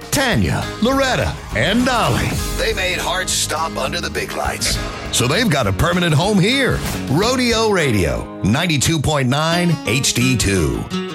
Tanya, Loretta, and Dolly. They made hearts stop under the big lights. So they've got a permanent home here. Rodeo Radio, 92.9 HD2.